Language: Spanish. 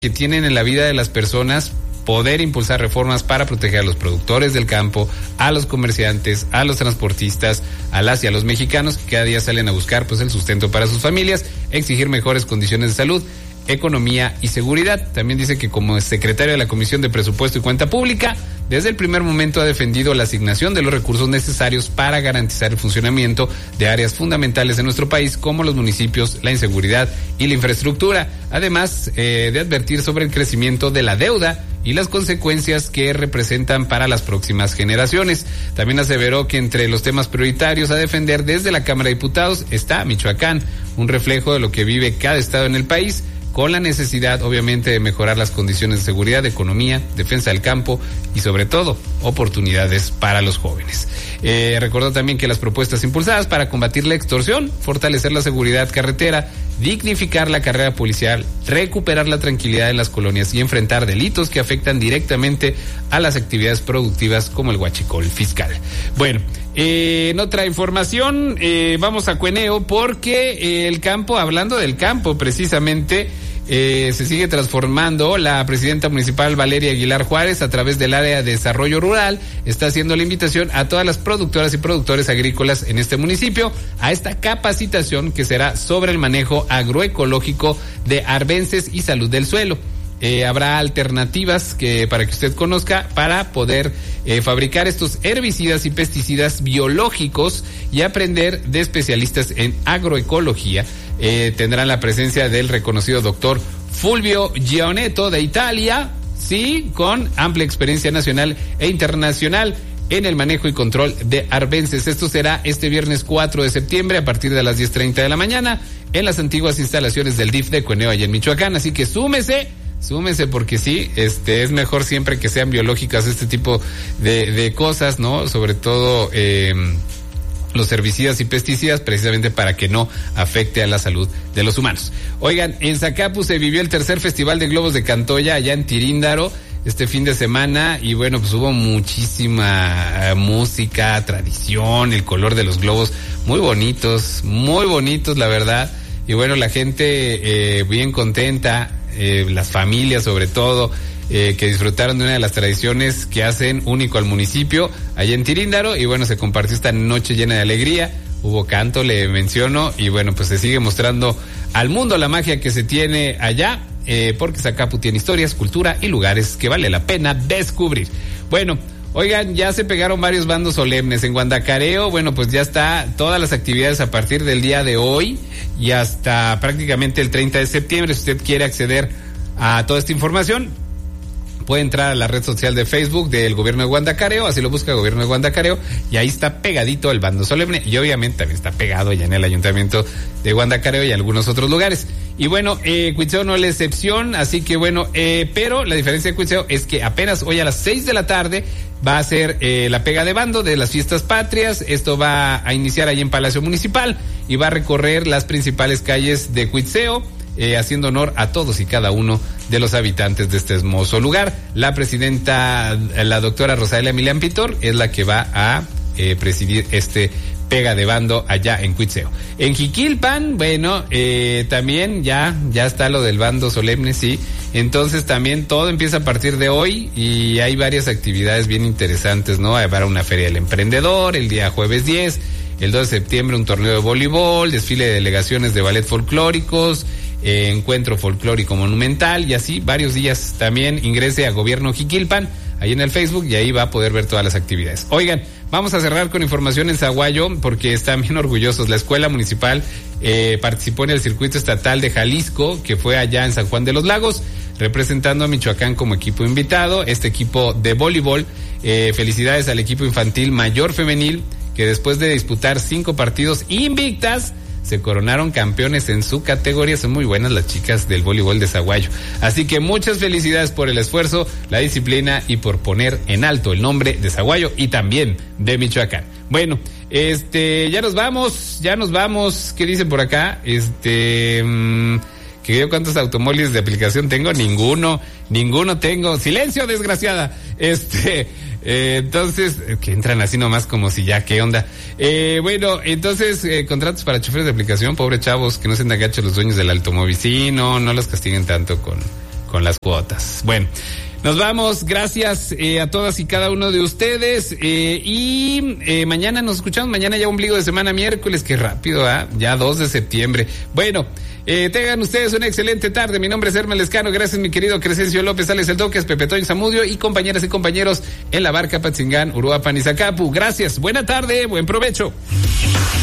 que tienen en la vida de las personas poder impulsar reformas para proteger a los productores del campo, a los comerciantes, a los transportistas, a las y a los mexicanos que cada día salen a buscar pues el sustento para sus familias, exigir mejores condiciones de salud, economía y seguridad. También dice que como secretario de la Comisión de Presupuesto y Cuenta Pública, desde el primer momento ha defendido la asignación de los recursos necesarios para garantizar el funcionamiento de áreas fundamentales en nuestro país, como los municipios, la inseguridad y la infraestructura, además de advertir sobre el crecimiento de la deuda y las consecuencias que representan para las próximas generaciones. También aseveró que entre los temas prioritarios a defender desde la Cámara de Diputados está Michoacán, un reflejo de lo que vive cada estado en el país, con la necesidad, obviamente, de mejorar las condiciones de seguridad, economía, defensa del campo y, sobre todo, oportunidades para los jóvenes. Recordó también que las propuestas impulsadas para combatir la extorsión, fortalecer la seguridad carretera, dignificar la carrera policial, recuperar la tranquilidad en las colonias y enfrentar delitos que afectan directamente a las actividades productivas como el huachicol fiscal. Bueno, en otra información, vamos a Cueneo porque el campo, hablando del campo precisamente, se sigue transformando. La presidenta municipal Valeria Aguilar Juárez, a través del área de desarrollo rural, está haciendo la invitación a todas las productoras y productores agrícolas en este municipio a esta capacitación que será sobre el manejo agroecológico de arbences y salud del suelo. Habrá alternativas para que usted conozca para poder fabricar estos herbicidas y pesticidas biológicos y aprender de especialistas en agroecología. Tendrán la presencia del reconocido doctor Fulvio Gianetto de Italia, sí, con amplia experiencia nacional e internacional en el manejo y control de arbences. Esto será este viernes 4 de septiembre a partir de las 10:30 de la mañana en las antiguas instalaciones del DIF de Cueneo, allá en Michoacán. Así que súmese porque sí, es mejor siempre que sean biológicas este tipo de cosas, ¿no? Sobre todo los herbicidas y pesticidas, precisamente para que no afecte a la salud de los humanos. Oigan, en Zacapu se vivió el tercer Festival de Globos de Cantoya allá en Tiríndaro este fin de semana y bueno, pues hubo muchísima música, tradición, el color de los globos, muy bonitos la verdad. Y bueno, la gente bien contenta, las familias sobre todo, que disfrutaron de una de las tradiciones que hacen único al municipio allá en Tiríndaro. Y bueno, se compartió esta noche llena de alegría, hubo canto, le menciono, y bueno, pues se sigue mostrando al mundo la magia que se tiene allá, porque Zacapu tiene historias, cultura y lugares que vale la pena descubrir. Bueno, oigan, ya se pegaron varios bandos solemnes en Guandacareo. Bueno, pues ya está todas las actividades a partir del día de hoy y hasta prácticamente el 30 de septiembre. Si usted quiere acceder a toda esta información, puede entrar a la red social de Facebook del Gobierno de Guandacareo, así lo busca Gobierno de Guandacareo, y ahí está pegadito el bando solemne, y obviamente también está pegado allá en el Ayuntamiento de Guandacareo y algunos otros lugares. Y bueno, Cuitzeo no es la excepción, así que bueno, pero la diferencia de Cuitzeo es que apenas hoy a las 6 de la tarde va a ser la pega de bando de las fiestas patrias. Esto va a iniciar ahí en Palacio Municipal y va a recorrer las principales calles de Cuitzeo, haciendo honor a todos y cada uno de los habitantes de este hermoso lugar. La presidenta, la doctora Rosalia Millán Pitor, es la que va a presidir este pega de bando allá en Cuitzeo. En Jiquilpan, bueno, también ya está lo del bando solemne, sí. Entonces también todo empieza a partir de hoy y hay varias actividades bien interesantes, ¿no? Habrá una feria del emprendedor el día jueves 10, el 2 de septiembre un torneo de voleibol, desfile de delegaciones de ballet folclóricos, encuentro folclórico monumental y así varios días. También ingrese a Gobierno Jiquilpan ahí en el Facebook y ahí va a poder ver todas las actividades. Oigan, vamos a cerrar con información en Zaguayo porque están bien orgullosos. La escuela municipal participó en el circuito estatal de Jalisco, que fue allá en San Juan de los Lagos, representando a Michoacán como equipo invitado. Este equipo de voleibol, felicidades al equipo infantil mayor femenil, que después de disputar 5 partidos invictas, se coronaron campeones en su categoría. Son muy buenas las chicas del voleibol de Zaguayo. Así que muchas felicidades por el esfuerzo, la disciplina y por poner en alto el nombre de Zaguayo y también de Michoacán. Bueno, ya nos vamos. ¿Qué dicen por acá? Que yo cuántos automóviles de aplicación tengo, ninguno tengo. Silencio, desgraciada. Entonces, que entran así nomás como si ya, ¿qué onda? Bueno, entonces, contratos para choferes de aplicación, pobres chavos, que no sean agachos los dueños del automóvil. Sí, no los castiguen tanto con con las cuotas. Bueno, nos vamos, gracias a todas y cada uno de ustedes, y mañana nos escuchamos, mañana ya ombligo de semana, miércoles, qué rápido, ya 2 de septiembre. Bueno, tengan ustedes una excelente tarde. Mi nombre es Herman Lescano. Gracias, mi querido Crescencio López, Alex El Toques, Pepe Toño Zamudio y compañeras y compañeros en la barca Patzingán, Uruapan y Zacapu. Gracias, buena tarde, buen provecho.